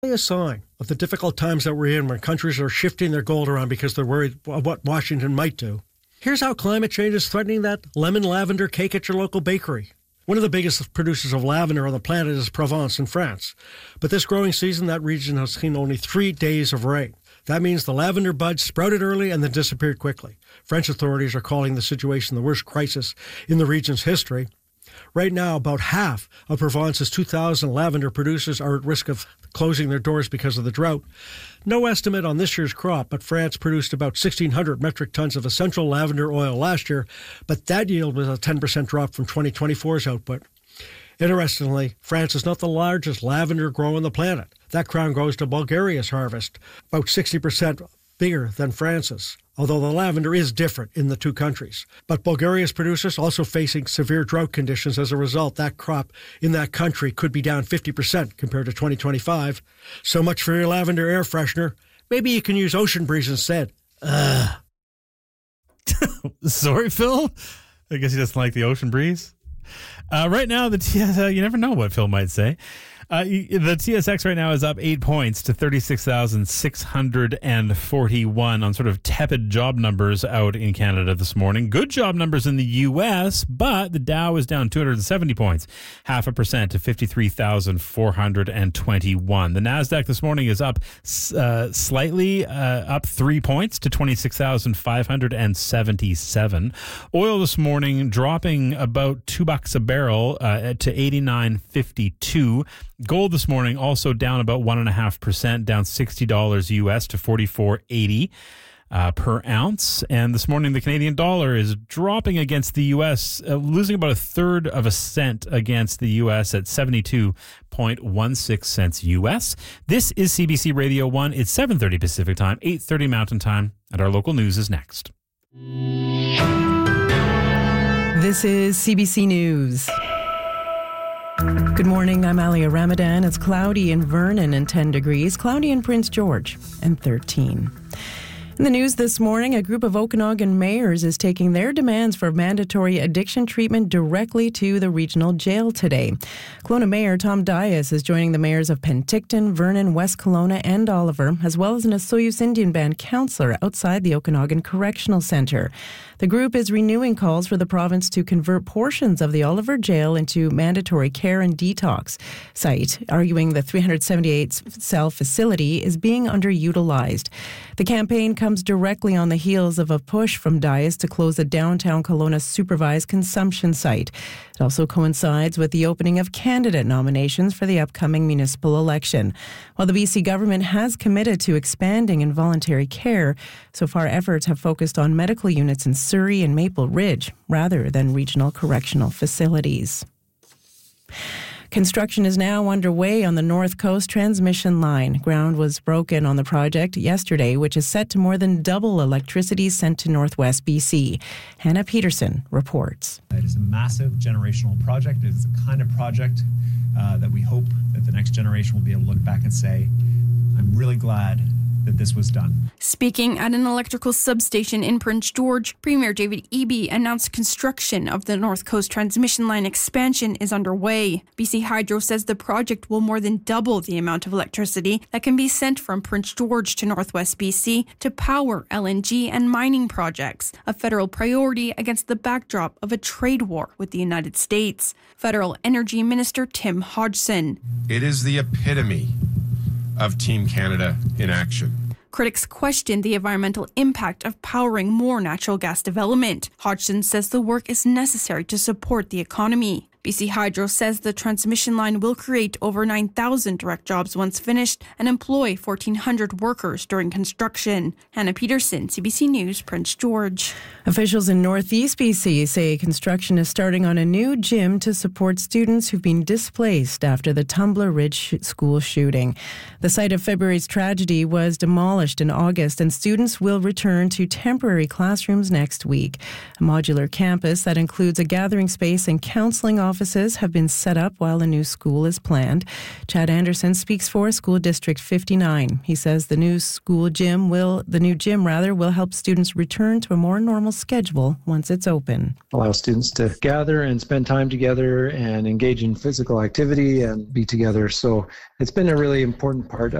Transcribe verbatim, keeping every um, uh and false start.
A sign of the difficult times that we're in when countries are shifting their gold around because they're worried of what Washington might do. Here's how climate change is threatening that lemon lavender cake at your local bakery. One of the biggest producers of lavender on the planet is Provence in France. But this growing season, that region has seen only three days of rain. That means the lavender buds sprouted early and then disappeared quickly. French authorities are calling the situation the worst crisis in the region's history. Right now, about half of Provence's two thousand lavender producers are at risk of closing their doors because of the drought. No estimate on this year's crop, but France produced about sixteen hundred metric tons of essential lavender oil last year, but that yield was a ten percent drop from twenty twenty-four's output. Interestingly, France is not the largest lavender grower on the planet. That crown goes to Bulgaria's harvest, about sixty percent bigger than France's, although the lavender is different in the two countries. But Bulgaria's producers also facing severe drought conditions. As a result, that crop in that country could be down fifty percent compared to twenty twenty-five. So much for your lavender air freshener. Maybe you can use Ocean Breeze instead. Ugh. Sorry, Phil? I guess he doesn't like the Ocean Breeze. Uh, right now, the T S, uh, you never know what Phil might say. Uh, the T S X right now is up eight points to thirty-six thousand six hundred forty-one on sort of tepid job numbers out in Canada this morning. Good job numbers in the U S, but the Dow is down two hundred seventy points, half a percent to fifty-three thousand four hundred twenty-one. The NASDAQ this morning is up uh, slightly, uh, up three points to twenty-six thousand five hundred seventy-seven. Oil this morning dropping about two bucks a barrel uh, to eighty-nine fifty-two. Gold this morning also down about one and a half percent, down sixty dollars U S to forty-four eighty uh, per ounce. And this morning, the Canadian dollar is dropping against the U S, uh, losing about a third of a cent against the U S at seventy-two point one six cents U S. This is C B C Radio one. It's seven thirty Pacific Time, eight thirty Mountain Time, and our local news is next. This is C B C News. Good morning, I'm Alia Ramadan. It's cloudy in Vernon and ten degrees, cloudy in Prince George and thirteen. In the news this morning, a group of Okanagan mayors is taking their demands for mandatory addiction treatment directly to the regional jail today. Kelowna Mayor Tom Dias is joining the mayors of Penticton, Vernon, West Kelowna and Oliver, as well as an Osoyoos Indian Band councillor outside the Okanagan Correctional Centre. The group is renewing calls for the province to convert portions of the Oliver Jail into mandatory care and detox site, arguing the three hundred seventy-eight cell facility is being underutilized. The campaign comes directly on the heels of a push from Dias to close a downtown Kelowna supervised consumption site. It also coincides with the opening of candidate nominations for the upcoming municipal election. While the B C government has committed to expanding involuntary care, so far efforts have focused on medical units in Surrey and Maple Ridge rather than regional correctional facilities. Construction is now underway on the North Coast transmission line. Ground was broken on the project yesterday, which is set to more than double electricity sent to Northwest B C. Hannah Peterson reports. It is a massive generational project. It is the kind of project uh, that we hope that the next generation will be able to look back and say, I'm really glad that this was done. Speaking at an electrical substation in Prince George, Premier David Eby announced construction of the North Coast transmission line expansion is underway. B C Hydro says the project will more than double the amount of electricity that can be sent from Prince George to Northwest B C to power L N G and mining projects, a federal priority against the backdrop of a trade war with the United States. Federal Energy Minister Tim Hodgson. It is the epitome of Team Canada in action. Critics question the environmental impact of powering more natural gas development. Hodgson says the work is necessary to support the economy. B C Hydro says the transmission line will create over nine thousand direct jobs once finished and employ fourteen hundred workers during construction. Hannah Peterson, C B C News, Prince George. Officials in Northeast B C say construction is starting on a new gym to support students who've been displaced after the Tumbler Ridge school shooting. The site of February's tragedy was demolished in August, and students will return to temporary classrooms next week. A modular campus that includes a gathering space and counseling offices have been set up while a new school is planned. Chad Anderson speaks for School District fifty-nine. He says the new school gym will, the new gym rather, will help students return to a more normal schedule once it's open. Allow students to gather and spend time together and engage in physical activity and be together. So it's been a really important part